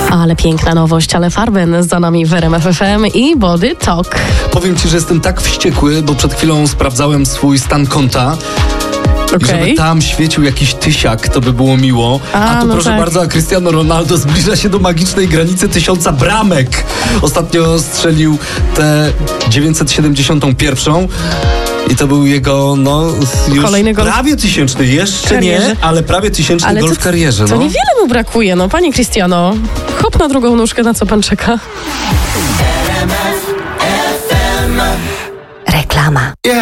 Ale piękna nowość, ale Farben za nami w RMF FM i Body Talk. Powiem ci, że jestem tak wściekły, bo przed chwilą sprawdzałem swój stan konta. I żeby tam świecił jakiś tysiak, to by było miło. A tu proszę bardzo, Cristiano Ronaldo zbliża się do magicznej granicy 1000 bramek. Ostatnio strzelił tę 971. I to był jego, już kolejny gol prawie 1000. Jeszcze nie, ale prawie 1000 gol w karierze. To niewiele mu brakuje, panie Cristiano. Hop na drugą nóżkę, na co pan czeka? Reklama.